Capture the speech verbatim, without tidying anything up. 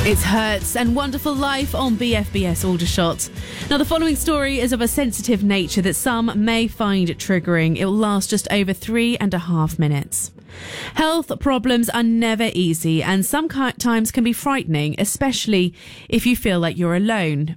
It's Hertz and Wonderful Life on B F B S Aldershot. Now, the following story is of a sensitive nature that some may find triggering. It will last just over three and a half minutes. Health problems are never easy and sometimes can be frightening, especially if you feel like you're alone.